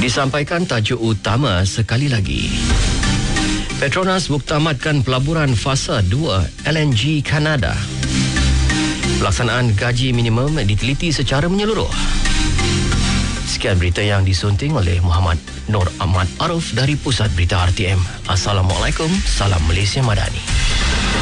Disampaikan tajuk utama sekali lagi. Petronas muktamadkan pelaburan fasa 2 LNG Kanada. Pelaksanaan gaji minimum diteliti secara menyeluruh. Sekian berita yang disunting oleh Muhammad Nur Ahmad Arif dari Pusat Berita RTM. Assalamualaikum, salam Malaysia Madani.